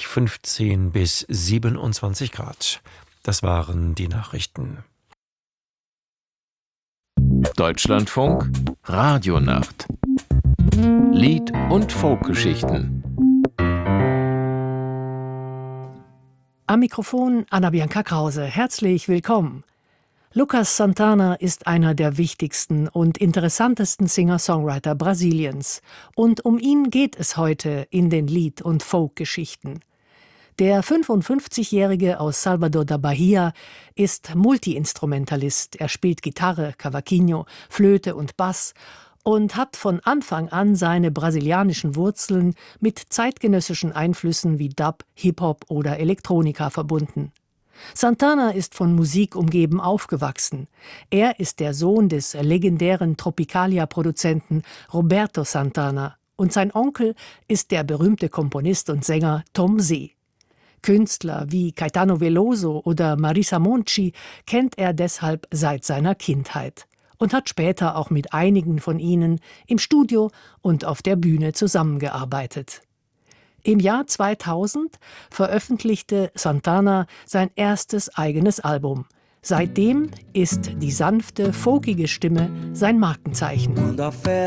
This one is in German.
15 bis 27 Grad. Das waren die Nachrichten. Deutschlandfunk Radionacht. Lied- und Folkgeschichten. Am Mikrofon Anna-Bianca Krause. Herzlich willkommen. Lucas Santana ist einer der wichtigsten und interessantesten Singer-Songwriter Brasiliens. Und um ihn geht es heute in den Lied- und Folkgeschichten. Der 55-Jährige aus Salvador da Bahia ist Multiinstrumentalist. Er spielt Gitarre, Cavaquinho, Flöte und Bass und hat von Anfang an seine brasilianischen Wurzeln mit zeitgenössischen Einflüssen wie Dub, Hip-Hop oder Elektronika verbunden. Santana ist von Musik umgeben aufgewachsen. Er ist der Sohn des legendären Tropicalia-Produzenten Roberto Santana und sein Onkel ist der berühmte Komponist und Sänger Tom Zé. Künstler wie Caetano Veloso oder Marisa Monti kennt er deshalb seit seiner Kindheit und hat später auch mit einigen von ihnen im Studio und auf der Bühne zusammengearbeitet. Im Jahr 2000 veröffentlichte Santana sein erstes eigenes Album. Seitdem ist die sanfte, folkige Stimme sein Markenzeichen. Quando a fé